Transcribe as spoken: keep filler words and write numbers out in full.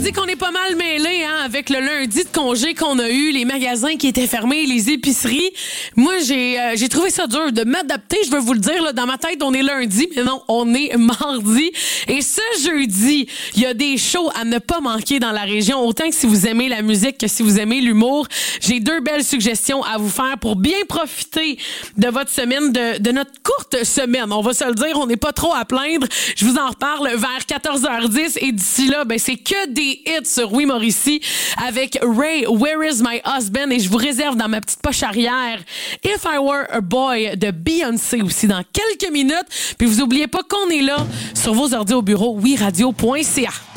dit qu'on est pas mal mêlés, hein, avec le lundi de congé qu'on a eu, les magasins qui étaient fermés, les épiceries. Moi, j'ai euh, j'ai trouvé ça dur de m'adapter. Je veux vous le dire, là, dans ma tête, on est lundi, mais non, on est mardi. Et ce jeudi, il y a des shows à ne pas manquer dans la région. Autant que si vous aimez la musique que si vous aimez l'humour, j'ai deux belles suggestions à vous faire pour bien profiter de votre semaine, de, de notre courte semaine. On va se le dire, on n'est pas trop à plaindre. Je vous en reparle vers quatorze heures dix et d'ici là, ben c'est que des hits sur Oui Mauricie avec Ray, Where is my husband? Et je vous réserve dans ma petite poche arrière If I Were a Boy de Beyoncé aussi dans quelques minutes. Puis vous oubliez pas qu'on est là sur vos ordi au bureau, oui radio point c a.